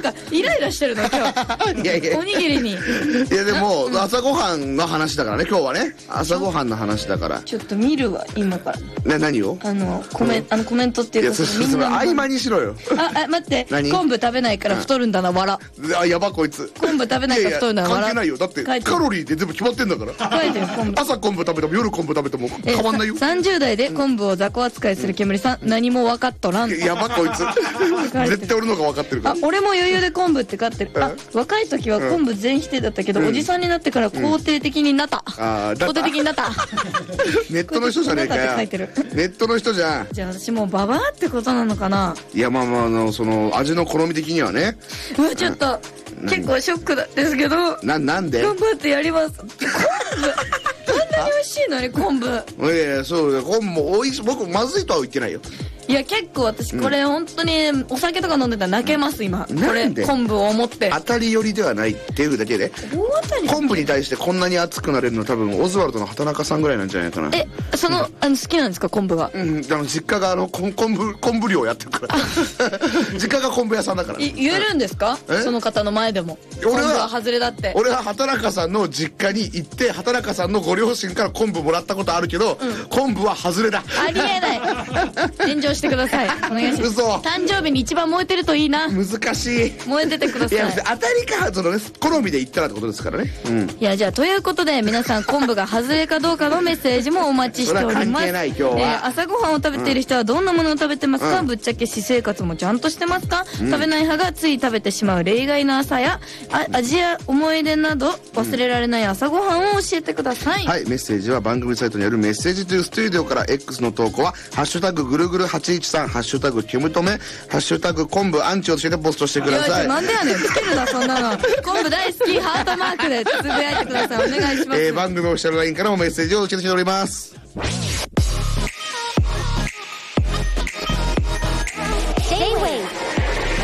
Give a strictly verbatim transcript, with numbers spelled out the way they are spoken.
かイライラしてるの今日。いやいやおにぎりに。いやでも、うん、朝ごはんの話だからね今日はね。朝ごはんの話だから。 ちょっと見るわ今から。 な何を？ あのコメントあのコメントっていうかみんな合間にしろよ。 ああ待って昆布食べないから太るんだな笑。 あやばこいつ。 昆布食べないから太るんだな笑。 関係ないよだってカロリーで全部決まってんだから。書いてる昆布。朝昆布食べても夜昆布食べても変わんないよ。 さんじゅう代で昆布を雑魚扱いする煙さん何も分かっとらん。 やばこいつ。絶対俺の方が分かってるから。 あ俺も余裕で昆布って買ってる。あ若い時は昆布全否定だったけどおじさんになってから肯定的になった。肯定的になった。 ネットの人じゃねえかよ。ネットの人じゃん。 じゃあ私もうババアってことなのかな。 いやまあまああのその味の好み的にはね。 うわちょっと結構ショックなんですけど。 ななんで？ 頑張ってやります。昆布こんなに美味しいのに昆布。 いやいやそうだ昆布も美味しい。僕まずいとは言ってないよ。 いや結構私これ本当にお酒とか飲んでたら泣けます今。これ昆布を思って。 当たり寄りではないっていうだけで。昆布に対してこんなに熱くなれるの多分オズワルドの畑中さんぐらいなんじゃないかな。 えそのあの好きなんですか昆布が。 うんあの実家があの昆布昆布漁やってるから。実家が昆布屋さんだから。 言えるんですかその方の前でも。 俺は外れだって。 俺は畑中さんの実家に行って畑中さんのご両親から昆布もらったことあるけど昆布は外れだ。 ありえない。炎上してください。お願いします。 嘘。 誕生日に一番燃えてるといいな。 難しい。 燃えててください。 いや当たりかその好みで言ったらってことですからね。うん。 いやじゃあということで皆さん昆布が外れかどうかのメッセージもお待ちしております。 それは関係ない今日は。 えー、朝ごはんを食べている人はどんなものを食べてますか、うん、ぶっちゃけ私生活もちゃんとしてますか、うん、食べない派がつい食べてしまう例外の朝やあ味や思い出など忘れられない朝ごはんを教えてください。 はい、メッセージは番組サイトにあるメッセージというスタジオから。 X の投稿はハッシュタグぐるぐるはちいちさんハッシュタグケムトメハッシュタグ昆布アンチをつけてポストしてください。 いやなんでやねんつけるなそんなの。昆布大好きハートマークでつぶやいてください。お願いします。 えー、番組オフィシャルラインからもメッセージを受け付けております。